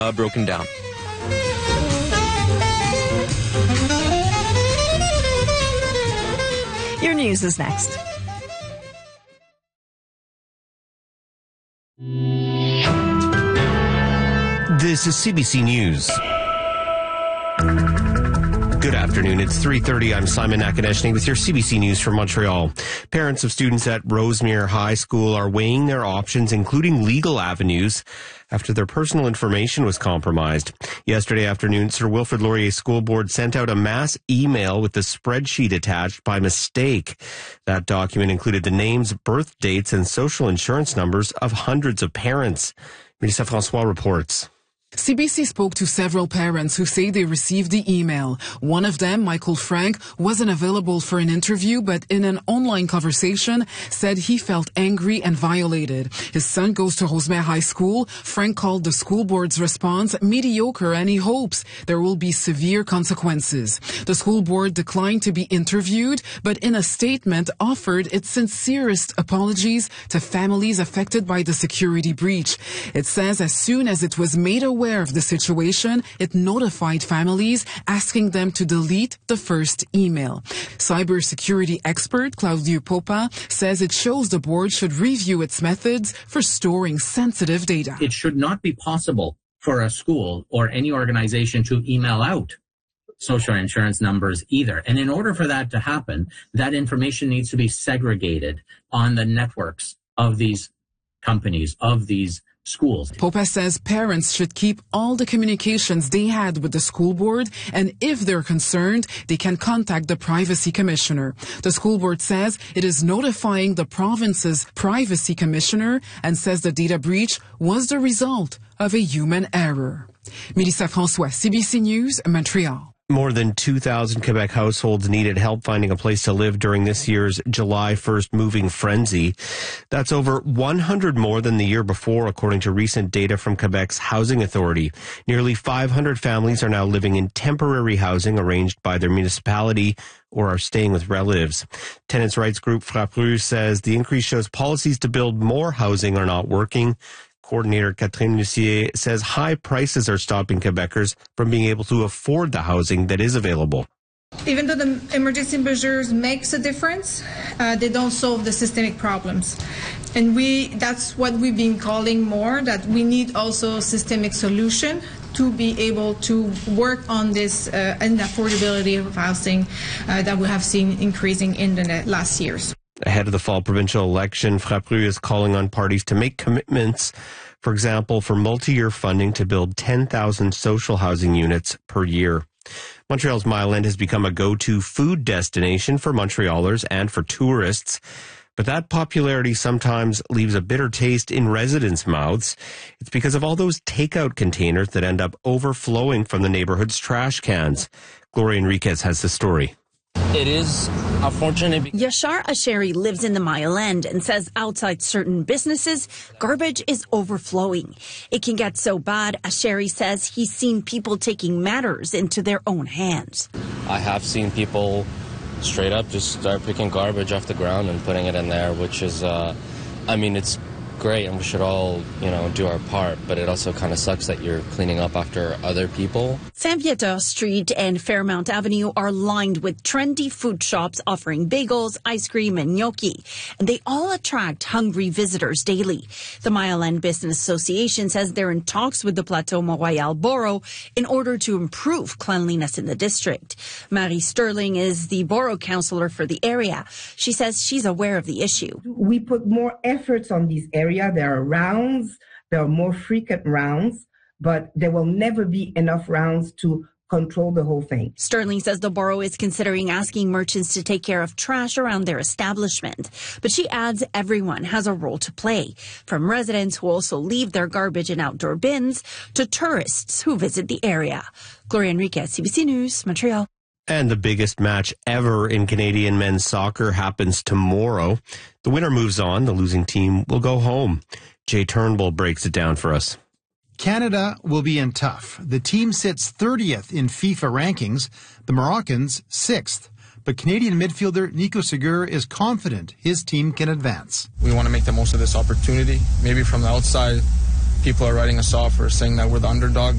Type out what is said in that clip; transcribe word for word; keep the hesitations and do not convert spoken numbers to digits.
uh, broken down. Your news is next. This is C B C News. Good afternoon. It's three thirty. I'm Simon Nakonechny with your C B C News from Montreal. Parents of students at Rosemere High School are weighing their options, including legal avenues, after their personal information was compromised. Yesterday afternoon, Sir Wilfrid Laurier School Board sent out a mass email with the spreadsheet attached by mistake. That document included the names, birth dates, and social insurance numbers of hundreds of parents. Melissa Francois reports. C B C spoke to several parents who say they received the email. One of them, Michael Frank, wasn't available for an interview, but in an online conversation said he felt angry and violated. His son goes to Rosemere High School. Frank called the school board's response mediocre, and he hopes there will be severe consequences. The school board declined to be interviewed, but in a statement offered its sincerest apologies to families affected by the security breach. It says as soon as it was made aware Aware of the situation, it notified families, asking them to delete the first email. Cybersecurity expert Claudio Popa says it shows the board should review its methods for storing sensitive data. It should not be possible for a school or any organization to email out social insurance numbers either. And in order for that to happen, that information needs to be segregated on the networks of these companies, of these schools. Popa says parents should keep all the communications they had with the school board, and if they're concerned, they can contact the privacy commissioner. The school board says it is notifying the province's privacy commissioner and says the data breach was the result of a human error. Melissa Francois, C B C News, Montreal. More than two thousand Quebec households needed help finding a place to live during this year's July first moving frenzy. That's over one hundred more than the year before, according to recent data from Quebec's Housing Authority. Nearly five hundred families are now living in temporary housing arranged by their municipality or are staying with relatives. Tenants' rights group Frappru says the increase shows policies to build more housing are not working. Coordinator Catherine Lucier says high prices are stopping Quebecers from being able to afford the housing that is available. Even though the emergency measures makes a difference, uh, they don't solve the systemic problems. And we that's what we've been calling more, that we need also a systemic solution to be able to work on this uh, and affordability of housing uh, that we have seen increasing in the last years. Ahead of the fall provincial election, Frappru is calling on parties to make commitments, for example, for multi-year funding to build ten thousand social housing units per year. Montreal's Mile End has become a go-to food destination for Montrealers and for tourists. But that popularity sometimes leaves a bitter taste in residents' mouths. It's because of all those takeout containers that end up overflowing from the neighborhood's trash cans. Gloria Enriquez has the story. It is unfortunate. Yashar Asheri lives in the Mile End and says outside certain businesses, garbage is overflowing. It can get so bad, Asheri says he's seen people taking matters into their own hands. I have seen people straight up just start picking garbage off the ground and putting it in there, which is, uh, I mean, it's great and we should all, you know, do our part, but it also kind of sucks that you're cleaning up after other people. Saint-Viateur Street and Fairmount Avenue are lined with trendy food shops offering bagels, ice cream, and gnocchi, and they all attract hungry visitors daily. The Mile End Business Association says they're in talks with the Plateau Mont-Royal Borough in order to improve cleanliness in the district. Marie Sterling is the borough councillor for the area. She says she's aware of the issue. We put more efforts on these areas. There are rounds, there are more frequent rounds, but there will never be enough rounds to control the whole thing. Sterling says the borough is considering asking merchants to take care of trash around their establishment. But she adds everyone has a role to play, from residents who also leave their garbage in outdoor bins to tourists who visit the area. Gloria Enriquez, C B C News, Montreal. And the biggest match ever in Canadian men's soccer happens tomorrow. The winner moves on. The losing team will go home. Jay Turnbull breaks it down for us. Canada will be in tough. The team sits thirtieth in FIFA rankings. The Moroccans, sixth. But Canadian midfielder Nico Segur is confident his team can advance. We want to make the most of this opportunity. Maybe from the outside, people are writing us off or saying that we're the underdog.